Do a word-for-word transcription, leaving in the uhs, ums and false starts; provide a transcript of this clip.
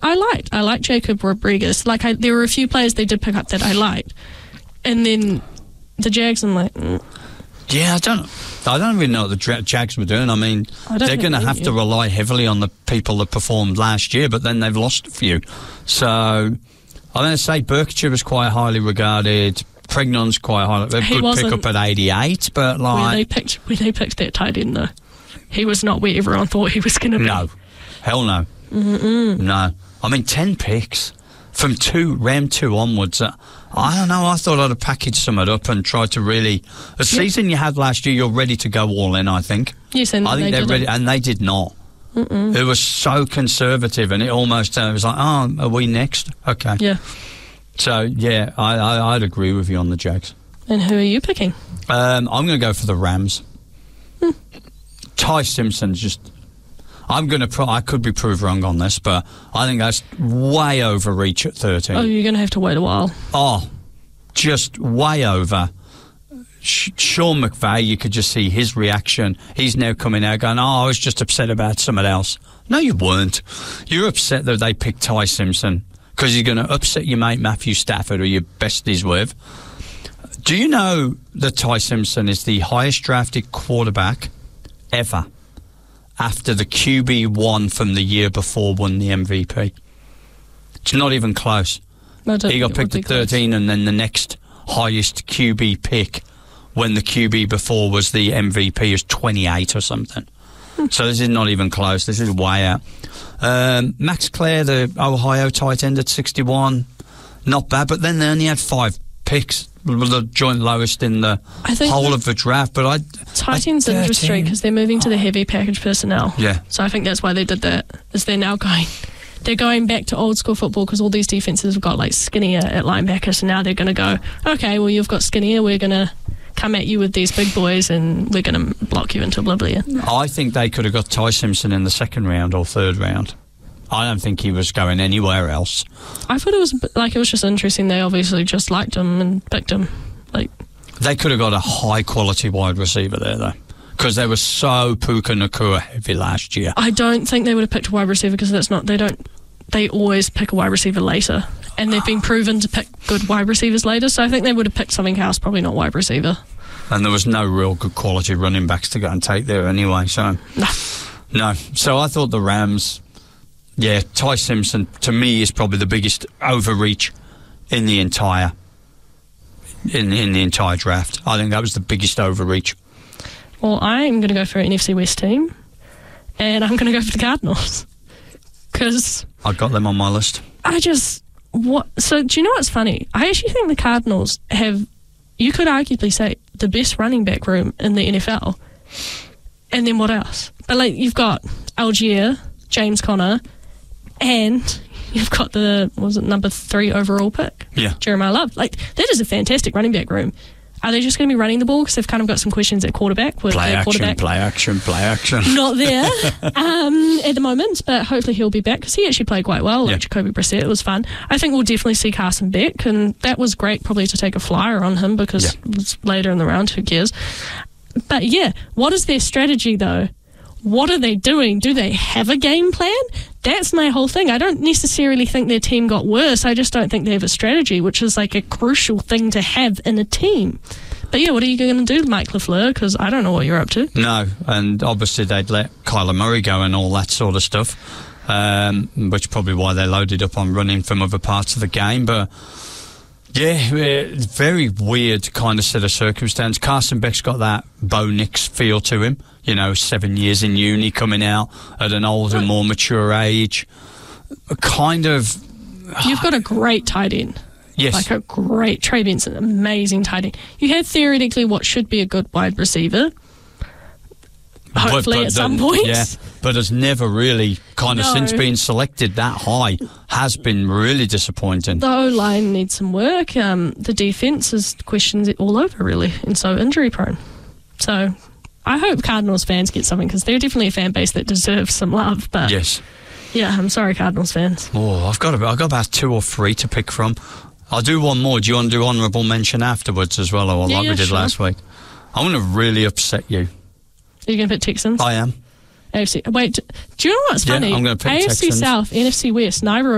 I liked. I liked Jacob Rodriguez. Like, I, there were a few players they did pick up that I liked. And then the Jags, I'm like... Mm. Yeah, I don't I don't really know what the Jags were doing. I mean, I they're going to have you. to rely heavily on the people that performed last year, but then they've lost a few. So, I'm going to say Berkshire was quite highly regarded. Pregnon's quite high. They could pick up at eighty-eight, but like... Where they picked, where they picked that tight end, though. He was not where everyone thought he was going to be. No. Hell no. Mm-mm. No. I mean, ten picks from two, round two onwards. Uh, I don't know. I thought I'd have packaged some of it up and tried to really... The yep. season you had last year, you're ready to go all in, I think. Yes, and I think they they're didn't. ready, and they did not. Mm-mm. It was so conservative, and it almost uh, it was like, oh, are we next? Okay. Yeah. So, yeah, I, I, I'd agree with you on the Jags. And who are you picking? Um, I'm going to go for the Rams. Hmm. Ty Simpson's just... I'm going to... Pro- I could be proved wrong on this, but I think that's way overreach at thirteen. Oh, you're going to have to wait a while. Oh, just way over. Sh- Sean McVay, you could just see his reaction. He's now coming out going, oh, I was just upset about someone else. No, you weren't. You're upset that they picked Ty Simpson because you're going to upset your mate Matthew Stafford, who you're besties with. Do you know that Ty Simpson is the highest drafted quarterback ever after the Q B one from the year before won the M V P? It's not even close. He got picked at thirteen, and then the next highest Q B pick when the Q B before was the M V P is twenty-eight or something. Hmm. So this is not even close. This is way out. Um, Max Clare, the Ohio tight end at sixty-one, not bad, but then they only had five picks, the joint lowest in the whole of the draft. But I tight end's interesting because they're moving to the heavy package personnel. Yeah. So I think that's why they did that. Is they're now going, they're going back to old school football because all these defenses have got like Skinnier at linebacker. So now they're going to go, okay, well you've got Skinnier, we're going to come at you with these big boys and we're going to block you into oblivion. I think they could have got Ty Simpson in the second round or third round. I don't think he was going anywhere else. I thought it was like it was just interesting. They obviously just liked him and picked him. Like they could have got a high quality wide receiver there though, because they were so Puka Nacua heavy last year. I don't think they would have picked a wide receiver because that's not. They don't. They always pick a wide receiver later, and they've been proven to pick good wide receivers later. So I think they would have picked something else, probably not wide receiver. And there was no real good quality running backs to go and take there anyway. So no, no. So I thought the Rams. Yeah, Ty Simpson, to me, is probably the biggest overreach in the entire in, in the entire draft. I think that was the biggest overreach. Well, I'm going to go for an N F C West team, and I'm going to go for the Cardinals. Because I got them on my list. I just... what? So, do you know what's funny? I actually think the Cardinals have, you could arguably say, the best running back room in the N F L. And then what else? But, like, you've got Algier, James Conner... and you've got the, what was it, number three overall pick? Yeah. Jeremiah Love. Like, that is a fantastic running back room. Are they just going to be running the ball? Because they've kind of got some questions at quarterback. With play their action, quarterback play action, play action. Not there um, at the moment, but hopefully he'll be back because he actually played quite well. Like yeah. Jacoby Brissett, it was fun. I think we'll definitely see Carson Beck, and that was great probably to take a flyer on him because yeah. it was later in the round, who cares? But yeah, what is their strategy though? What are they doing? Do they have a game plan? That's my whole thing. I don't necessarily think their team got worse. I just don't think they have a strategy, which is like a crucial thing to have in a team. But yeah, what are you going to do, Mike LaFleur? Because I don't know what you're up to. No, and obviously they'd let Kyler Murray go and all that sort of stuff, um, which is probably why they loaded up on running from other parts of the game. But yeah, very weird kind of set of circumstance. Carson Beck's got that Bo Nix feel to him. You know, seven years in uni, coming out at an older, more mature age. Kind of... You've got a great tight end. Yes. Like a great... Trey Benson, amazing tight end. You have theoretically what should be a good wide receiver. Hopefully but, but at the, some point. Yeah, but has never really, kind of no. since being selected that high, has been really disappointing. The O-line needs some work. Um, the defence is questions all over, really, and so injury-prone. So... I hope Cardinals fans get something because they're definitely a fan base that deserves some love. But yes, yeah, I'm sorry, Cardinals fans. Oh, I've got about, I've got about two or three to pick from. I'll do one more. Do you want to do honourable mention afterwards as well, or yeah, like yeah, we did sure. last week? I want to really upset you. Are you going to pick Texans? I am. A F C. Wait, do you know what's funny? Yeah, I'm going to pick A F C Texans. South, N F C West, neither